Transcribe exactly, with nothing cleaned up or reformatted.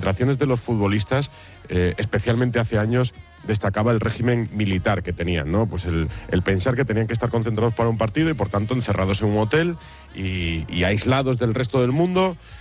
concentraciones de los futbolistas, eh, especialmente hace años, destacaba el régimen militar que tenían, ¿no? Pues el, el pensar que tenían que estar concentrados para un partido y por tanto encerrados en un hotel y, y aislados del resto del mundo